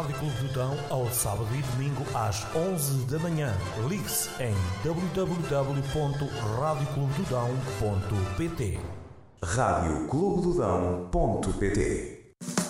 Rádio Clube do Dão ao sábado e domingo às 11 da manhã. Ligue-se em www.radioclubedodão.pt. radioclubedodão.pt